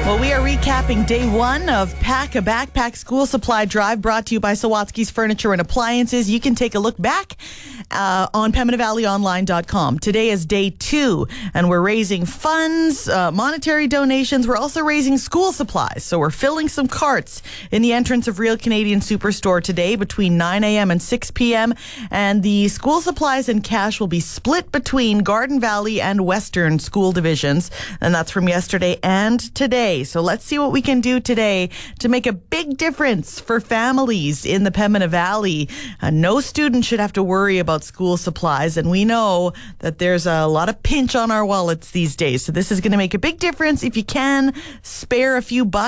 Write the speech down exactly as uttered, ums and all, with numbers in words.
Well, we are recapping day one of Pack a Backpack School Supply Drive, brought to you by Sawatsky's Furniture and Appliances. You can take a look back uh, on Pembina Valley Online dot com. Today is day two, and we're raising funds, uh, monetary donations. We're also raising school supplies. So we're filling some carts in the entrance of Real Canadian Superstore today between nine a.m. and six p.m. And the school supplies and cash will be split between Garden Valley and Western school divisions. And that's from yesterday and today. So let's see what we can do today to make a big difference for families in the Pembina Valley. Uh, no student should have to worry about school supplies, and we know that there's a lot of pinch on our wallets these days. So this is going to make a big difference. If you can spare a few bucks